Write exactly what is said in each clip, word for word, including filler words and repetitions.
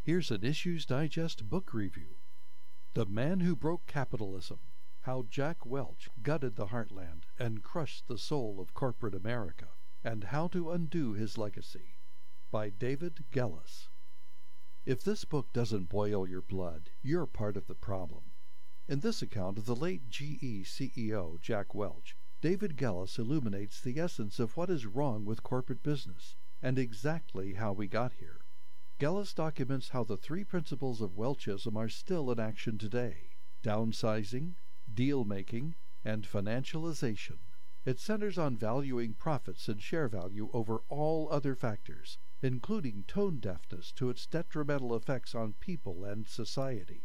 Here's an Issues Digest book review. The Man Who Broke Capitalism: How Jack Welch Gutted the Heartland and Crushed the Soul of Corporate America, and How to Undo His Legacy, by David Gelles. If this book doesn't boil your blood, you're part of the problem. In this account of the late G E C E O Jack Welch, David Gelles illuminates the essence of what is wrong with corporate business, and exactly how we got here. Gelles documents how the three principles of Welchism are still in action today: downsizing, deal-making, and financialization. It centers on valuing profits and share value over all other factors, including tone deafness to its detrimental effects on people and society.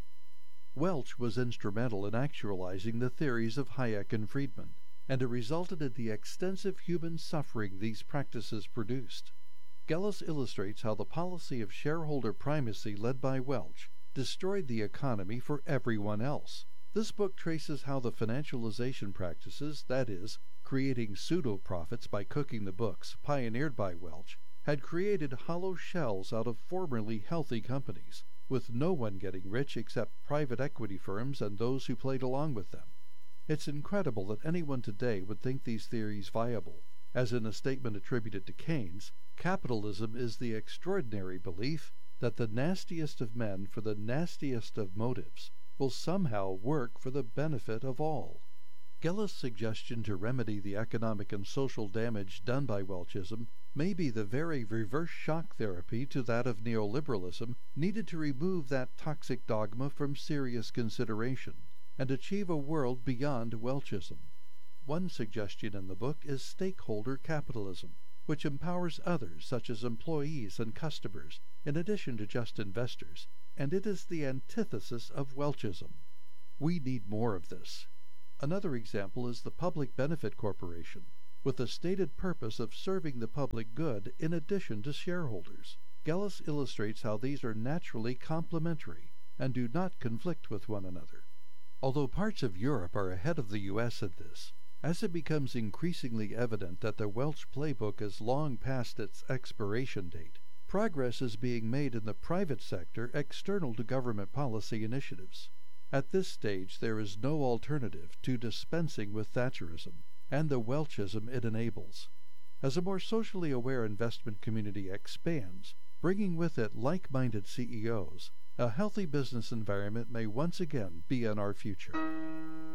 Welch was instrumental in actualizing the theories of Hayek and Friedman, and it resulted in the extensive human suffering these practices produced. Gelles illustrates how the policy of shareholder primacy led by Welch destroyed the economy for everyone else. This book traces how the financialization practices, that is, creating pseudo-profits by cooking the books, pioneered by Welch, had created hollow shells out of formerly healthy companies, with no one getting rich except private equity firms and those who played along with them. It's incredible that anyone today would think these theories viable. As in a statement attributed to Keynes, capitalism is the extraordinary belief that the nastiest of men for the nastiest of motives will somehow work for the benefit of all. Gelles' suggestion to remedy the economic and social damage done by Welchism may be the very reverse shock therapy to that of neoliberalism needed to remove that toxic dogma from serious consideration and achieve a world beyond Welchism. One suggestion in the book is stakeholder capitalism, which empowers others such as employees and customers, in addition to just investors, and it is the antithesis of Welchism. We need more of this. Another example is the Public Benefit Corporation, with the stated purpose of serving the public good in addition to shareholders. Gelles illustrates how these are naturally complementary and do not conflict with one another. Although parts of Europe are ahead of the U S in this, as it becomes increasingly evident that the Welch playbook is long past its expiration date, progress is being made in the private sector external to government policy initiatives. At this stage there is no alternative to dispensing with Thatcherism and the Welchism it enables. As a more socially aware investment community expands, bringing with it like-minded C E Os, a healthy business environment may once again be in our future.